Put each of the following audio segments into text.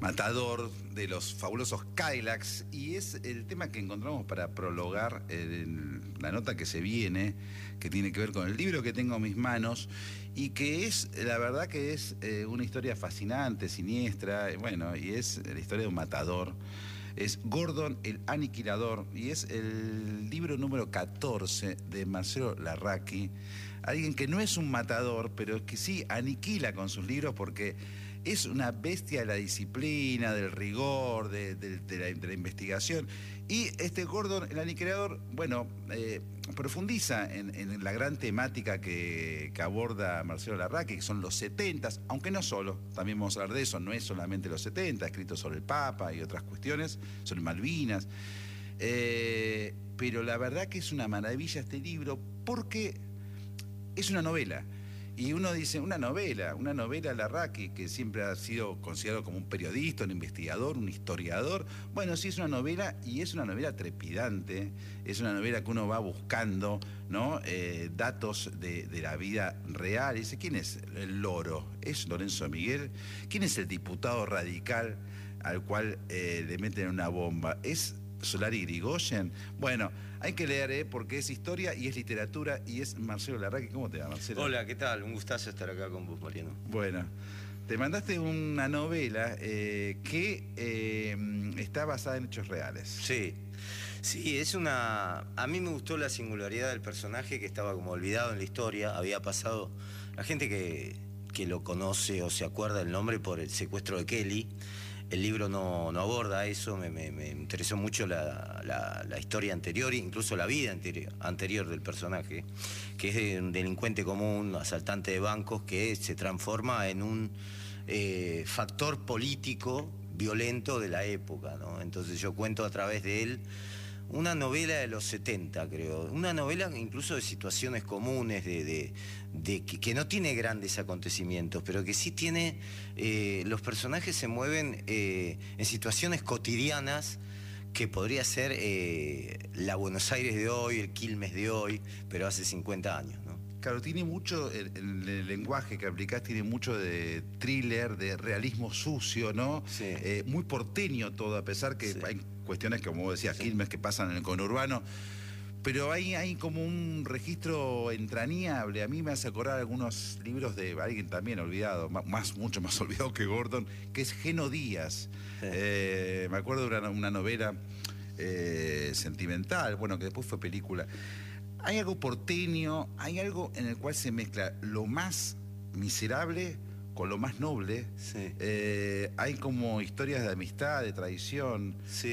matador de los fabulosos Cadillacs, y es el tema que encontramos para prologar la nota que se viene, que tiene que ver con el libro que tengo en mis manos, y que es, la verdad que es una historia fascinante, siniestra, bueno, y es la historia de un matador. Es Gordon el Aniquilador, y es el libro número 14 de Marcelo Larraqui, alguien que no es un matador, pero que sí aniquila con sus libros, porque es una bestia de la disciplina, del rigor, de la investigación. Y este Gordon el Aniquilador, bueno, profundiza en la gran temática que aborda Marcelo Larraqui, que son los 70s, aunque no solo, también vamos a hablar de eso, no es solamente los 70, escrito sobre el Papa y otras cuestiones, sobre Malvinas. Pero la verdad que es una maravilla este libro, porque es una novela. Y uno dice, una novela Larraqui, que siempre ha sido considerado como un periodista, un investigador, un historiador. Bueno, sí, es una novela, y es una novela trepidante, es una novela que uno va buscando, ¿no? Datos de la vida real. Y dice, ¿quién es el loro? ¿Es Lorenzo Miguel? ¿Quién es el diputado radical al cual le meten una bomba? ¿Es Solari Irigoyen? Bueno, hay que leer, porque es historia y es literatura, y es Marcelo Larraqui. ¿Cómo te va, Marcelo? Hola, ¿qué tal? Un gustazo estar acá con vos, Mariano. Bueno, te mandaste una novela que está basada en hechos reales. Sí, es una... A mí me gustó la singularidad del personaje, que estaba como olvidado en la historia. Había pasado... La gente que lo conoce o se acuerda del nombre por el secuestro de Kelly. El libro no aborda eso. Me interesó mucho la historia anterior, incluso la vida anterior del personaje, que es de un delincuente común, asaltante de bancos, que se transforma en un factor político violento de la época, ¿no? Entonces yo cuento a través de él una novela de los 70, creo. Una novela incluso de situaciones comunes, que no tiene grandes acontecimientos, pero que sí tiene... los personajes se mueven en situaciones cotidianas, que podría ser la Buenos Aires de hoy, el Quilmes de hoy, pero hace 50 años, ¿no? Claro, tiene mucho, el lenguaje que aplicás tiene mucho de thriller, de realismo sucio, ¿no? Sí. Muy porteño todo, a pesar que Sí. hay cuestiones, como decías, Sí. Quilmes, que pasan en el conurbano, pero hay como un registro entrañable. A mí me hace acordar algunos libros de alguien también olvidado, mucho más olvidado que Gordon, que es Geno Díaz. Sí. Me acuerdo de una novela sentimental, bueno, que después fue película. Hay algo porteño, hay algo en el cual se mezcla lo más miserable con lo más noble. Sí. Hay como historias de amistad, de traición. Sí.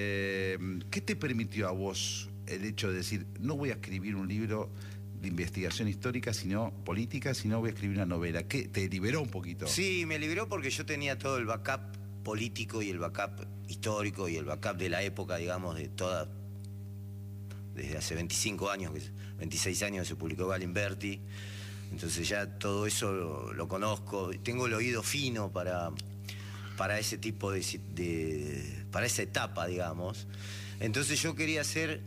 ¿Qué te permitió a vos el hecho de decir, no voy a escribir un libro de investigación histórica, sino política, sino voy a escribir una novela? ¿Qué te liberó un poquito? Sí, me liberó porque yo tenía todo el backup político y el backup histórico y el backup de la época, digamos, de toda... Desde hace 25 años, 26 años que se publicó Galimberti. Entonces ya todo eso lo conozco. Tengo el oído fino para ese tipo para esa etapa, digamos. Entonces yo quería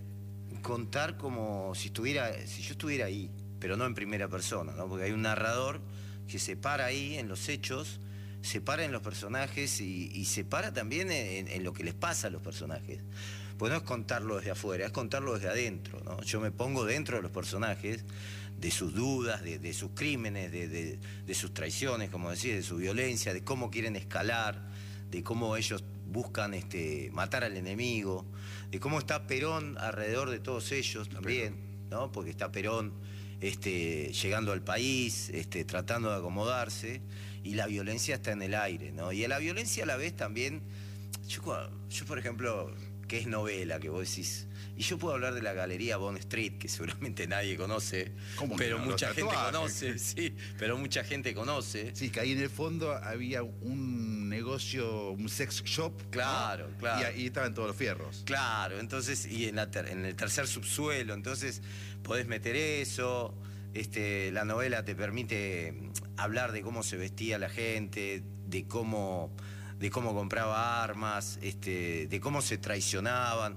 contar como si yo estuviera ahí, pero no en primera persona, ¿no? Porque hay un narrador que se para ahí en los hechos, se para en los personajes y se para también en lo que les pasa a los personajes. Pues no es contarlo desde afuera, es contarlo desde adentro, ¿no? Yo me pongo dentro de los personajes, de sus dudas, de sus crímenes, de sus traiciones, como decís, de su violencia, de cómo quieren escalar, de cómo ellos buscan matar al enemigo, de cómo está Perón alrededor de todos ellos también, ¿no? Porque está Perón llegando al país, tratando de acomodarse, y la violencia está en el aire, ¿no? Y a la violencia a la vez también, yo por ejemplo, que es novela, que vos decís, y yo puedo hablar de la Galería Bond Street, que seguramente nadie conoce, pero mucha gente conoce, sí, pero mucha gente conoce. Sí, que ahí en el fondo había un negocio, un sex shop, claro, ¿no? Claro. Y estaban todos los fierros. Claro, entonces, y en el tercer subsuelo, entonces podés meter eso. La novela te permite hablar de cómo se vestía la gente, de cómo compraba armas, de cómo se traicionaban.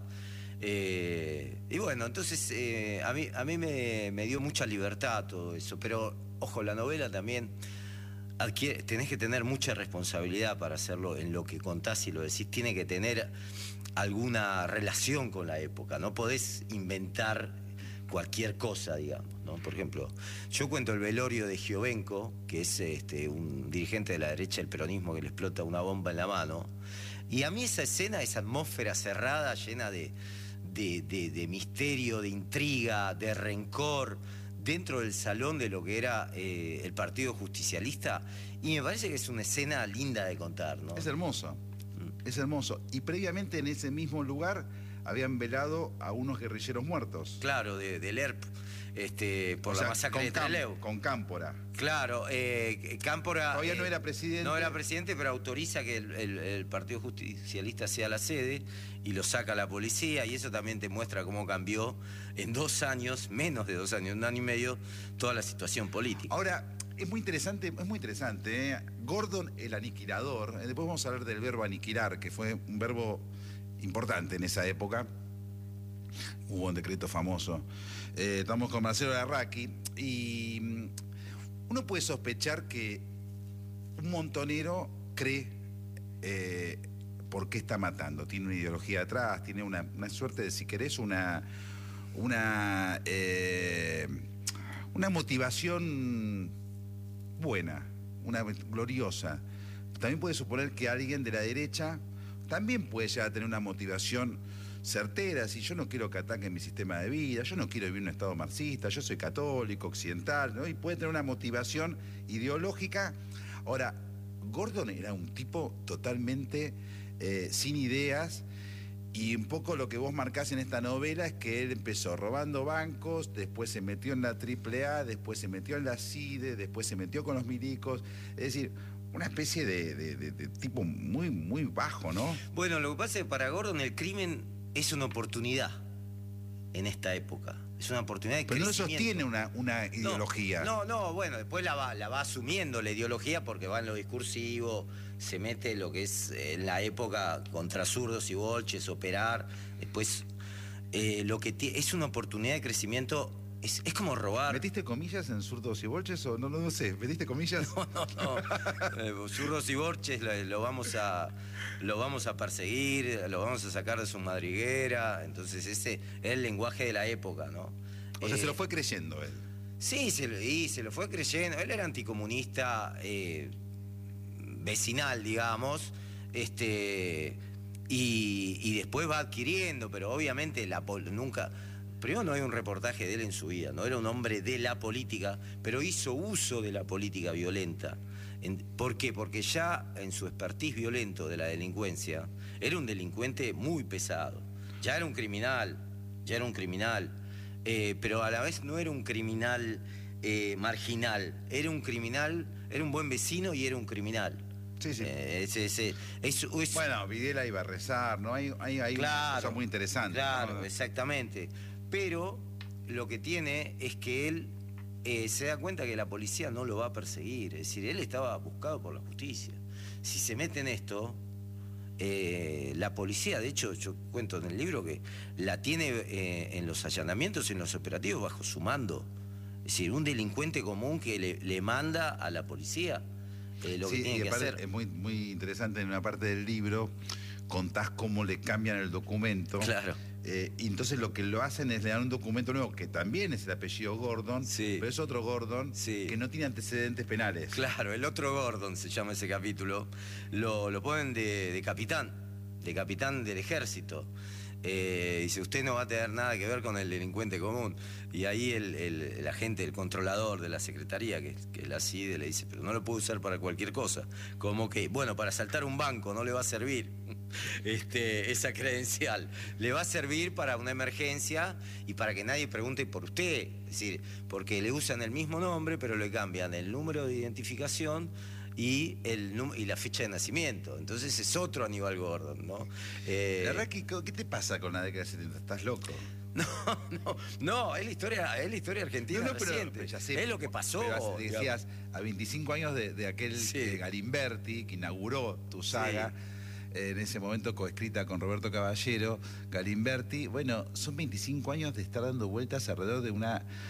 Y bueno, entonces a mí me dio mucha libertad todo eso, pero ojo, la novela también tenés que tener mucha responsabilidad para hacerlo en lo que contás y lo decís. Tiene que tener alguna relación con la época. No podés inventar cualquier cosa, digamos, ¿no? Por ejemplo, yo cuento el velorio de Giovenco, que es un dirigente de la derecha del peronismo que le explota una bomba en la mano. Y a mí esa escena, esa atmósfera cerrada, llena de misterio, de intriga, de rencor, dentro del salón de lo que era el Partido Justicialista, y me parece que es una escena linda de contar, ¿no? Es hermoso, es hermoso. Y previamente en ese mismo lugar habían velado a unos guerrilleros muertos. Claro, del ERP, por la masacre de Trelew. Con Cámpora. Claro, Cámpora... Todavía no era presidente. No era presidente, pero autoriza que el Partido Justicialista sea la sede y lo saca la policía, y eso también te muestra cómo cambió en 2 años, menos de 2 años, 1 año y medio, toda la situación política. Ahora, es muy interesante, ¿eh? Gordon el aniquilador, después vamos a hablar del verbo aniquilar, que fue un verbo importante en esa época. Hubo un decreto famoso. Estamos con Marcelo Larraqui y uno puede sospechar que un montonero cree por qué está matando. Tiene una ideología atrás, tiene una suerte de, si querés, una motivación buena, una gloriosa. También puede suponer que alguien de la derecha también puede llegar a tener una motivación certera, si yo no quiero que ataquen mi sistema de vida, yo no quiero vivir en un estado marxista, yo soy católico, occidental, ¿no? Y puede tener una motivación ideológica. Ahora, Gordon era un tipo totalmente sin ideas, y un poco lo que vos marcás en esta novela es que él empezó robando bancos, después se metió en la AAA, después se metió en la CIDE, después se metió con los milicos, es decir, una especie de tipo muy, muy bajo, ¿no? Bueno, lo que pasa es que para Gordon el crimen es una oportunidad en esta época. Es una oportunidad de crecimiento. Pero no sostiene una ideología. No, bueno, después la va asumiendo la ideología porque va en lo discursivo, se mete lo que es en la época contra zurdos y bolches, operar. Después, lo que es una oportunidad de crecimiento. Es como robar. ¿Metiste comillas en zurdos y bolches o no sé? ¿Metiste comillas? No. Zurdos y bolches lo vamos a perseguir, lo vamos a sacar de su madriguera. Entonces ese es el lenguaje de la época, ¿no? O sea, se lo fue creyendo él. Sí, se lo fue creyendo. Él era anticomunista vecinal, digamos, y después va adquiriendo, pero obviamente nunca... Primero, no hay un reportaje de él en su vida, no era un hombre de la política, pero hizo uso de la política violenta. ¿Por qué? Porque ya en su expertise violento de la delincuencia, era un delincuente muy pesado. Ya era un criminal, pero a la vez no era un criminal marginal, era un buen vecino y era un criminal. Sí. Bueno, Videla iba a rezar, ¿no? Hay claro, una cosa muy interesante. Claro, ¿no? Exactamente. Pero lo que tiene es que él se da cuenta que la policía no lo va a perseguir. Es decir, él estaba buscado por la justicia. Si se mete en esto, la policía, de hecho, yo cuento en el libro que la tiene en los allanamientos, en los operativos, bajo su mando. Es decir, un delincuente común que le manda a la policía lo que tiene que hacer. Es muy, muy interesante, en una parte del libro contás cómo le cambian el documento. Claro. Y entonces lo que lo hacen es le dan un documento nuevo, que también es el apellido Gordon, sí, pero es otro Gordon, sí, que no tiene antecedentes penales. Claro, el otro Gordon se llama ese capítulo. Lo ponen de capitán del ejército. Dice, usted no va a tener nada que ver con el delincuente común. Y ahí el agente, el controlador de la secretaría, que es la CIDE, le dice, pero no lo puedo usar para cualquier cosa. Como que, bueno, para asaltar un banco no le va a servir esa credencial. Le va a servir para una emergencia y para que nadie pregunte por usted. Es decir, porque le usan el mismo nombre, pero le cambian el número de identificación y la fecha de nacimiento. Entonces es otro Aníbal Gordon, ¿no? Larraqui, ¿qué te pasa con la década de 70? ¿Estás loco? No, es la historia argentina reciente. Pero ya sé, es lo que pasó. Pero decías, a 25 años de aquel Galimberti, que inauguró tu saga, sí, en ese momento coescrita con Roberto Caballero, Galimberti, bueno, son 25 años de estar dando vueltas alrededor de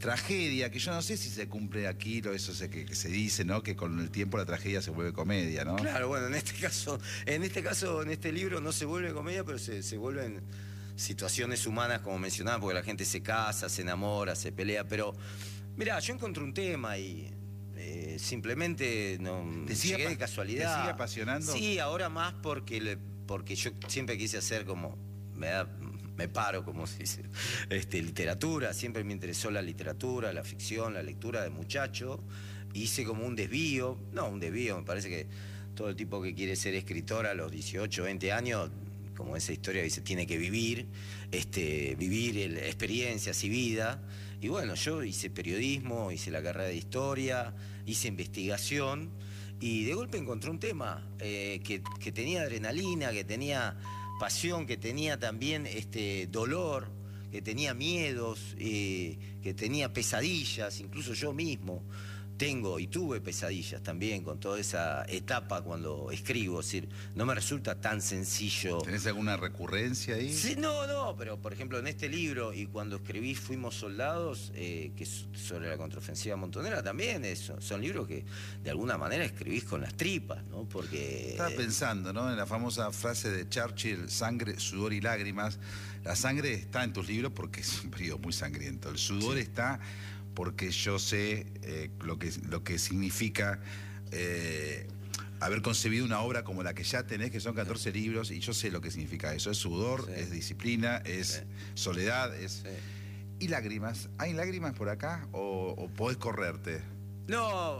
tragedia, que yo no sé si se cumple aquí, eso que se dice, ¿no? Que con el tiempo la tragedia se vuelve comedia, ¿no? Claro, bueno, en este caso, en este libro no se vuelve comedia, pero se vuelven situaciones humanas, como mencionaba, porque la gente se casa, se enamora, se pelea, pero mirá, yo encontré un tema y simplemente no llegué de casualidad. ¿Te sigue apasionando? Sí, ahora más porque yo siempre quise hacer como me paro, como se dice, literatura, siempre me interesó la literatura, la ficción, la lectura de muchacho. Hice como un desvío, me parece que todo el tipo que quiere ser escritor a los 18, 20 años, como esa historia dice, tiene que vivir experiencias y vida. Y bueno, yo hice periodismo, hice la carrera de historia, hice investigación, y de golpe encontré un tema que tenía adrenalina, que tenía pasión, que tenía también dolor, que tenía miedos, que tenía pesadillas, incluso yo mismo tengo y tuve pesadillas también con toda esa etapa cuando escribo, es decir, no me resulta tan sencillo. ¿Tenés alguna recurrencia ahí? Sí, no, pero por ejemplo en este libro y cuando escribí Fuimos Soldados, que es sobre la contraofensiva montonera, también son libros que de alguna manera escribís con las tripas, ¿no? Porque... Estaba pensando, ¿no? En la famosa frase de Churchill, sangre, sudor y lágrimas. La sangre está en tus libros porque es un periodo muy sangriento. El sudor está porque yo sé lo que significa haber concebido una obra como la que ya tenés, que son 14 libros, y yo sé lo que significa eso. Es sudor, es disciplina, es soledad, es... ¿Y lágrimas? ¿Hay lágrimas por acá o podés correrte? No,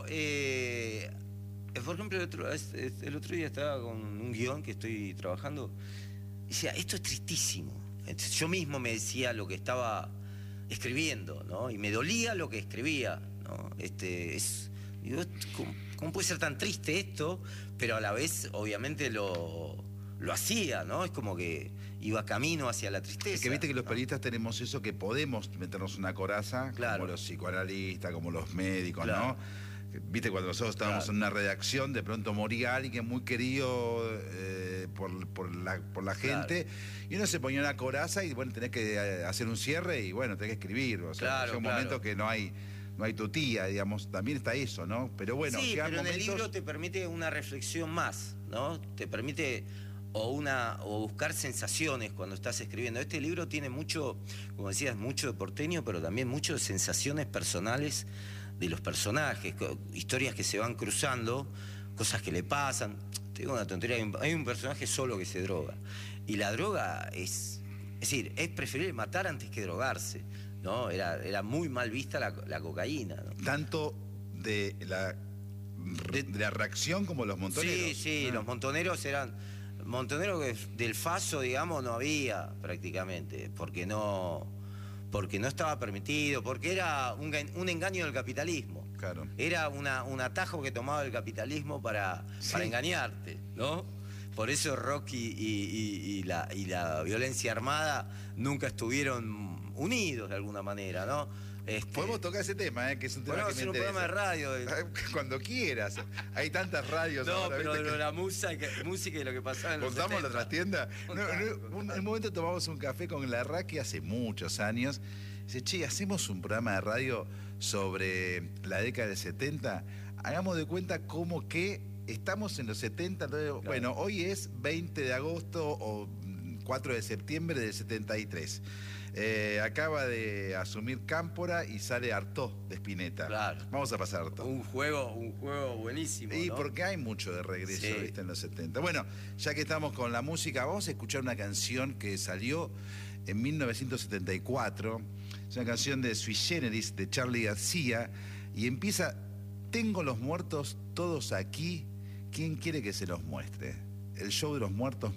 por ejemplo, el otro día estaba con un guión que estoy trabajando y decía, esto es tristísimo. Entonces, yo mismo me decía lo que estaba escribiendo, ¿no? Y me dolía lo que escribía, ¿no? Digo, ¿cómo puede ser tan triste esto? Pero a la vez, obviamente, lo hacía, ¿no? Es como que iba camino hacia la tristeza. Es que viste que los ¿no? periodistas tenemos eso, que podemos meternos una coraza, claro, como los psicoanalistas, como los médicos, claro, ¿no? Viste, cuando nosotros estábamos en una redacción, de pronto moría alguien muy querido por la gente, y uno se ponía una coraza y bueno, tenés que hacer un cierre y bueno, tenés que escribir. O sea, llega un momento que no hay tu tía, digamos, también está eso, ¿no? Pero bueno, sí, pero momentos... en el libro te permite una reflexión más, ¿no? Te permite o buscar sensaciones cuando estás escribiendo. Este libro tiene mucho, como decías, mucho de porteño, pero también mucho de sensaciones personales de los personajes, historias que se van cruzando, cosas que le pasan. Te digo una tontería, hay un personaje solo que se droga. Y la droga es decir, es preferible matar antes que drogarse, ¿no? Era muy mal vista la cocaína, ¿no? Tanto de la reacción como los montoneros. Sí, los montoneros eran... Montoneros del Faso, digamos, no había prácticamente, porque no estaba permitido, porque era un engaño del capitalismo. Claro. Era un atajo que tomaba el capitalismo para engañarte, ¿no? Por eso Rocky y la violencia armada nunca estuvieron unidos de alguna manera, ¿no? Podemos tocar ese tema, que es un tema que me hacer interesa. un programa de radio. Cuando quieras. Hay tantas radios. No, ahora, pero ¿viste? la música y lo que pasaba en los ¿Contamos 70. la trastienda? En un momento tomamos un café con la Raki hace muchos años. Dice, che, hacemos un programa de radio sobre la década del 70. Hagamos de cuenta como que estamos en los 70. Entonces, claro. Bueno, hoy es 20 de agosto o 4 de septiembre del 73. Acaba de asumir Cámpora y sale Artaud de Spinetta. Claro. Vamos a pasar Artaud. Un juego buenísimo, Y ¿no? porque hay mucho de regreso, sí, ¿viste? En los 70. Bueno, ya que estamos con la música, vamos a escuchar una canción que salió en 1974. Es una canción de Sui Generis, de Charly García, y empieza: tengo los muertos todos aquí, ¿quién quiere que se los muestre? El show de los muertos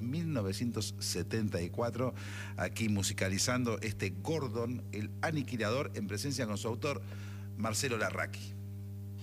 1974, aquí musicalizando este Gordon, el aniquilador, en presencia con su autor, Marcelo Larraqui.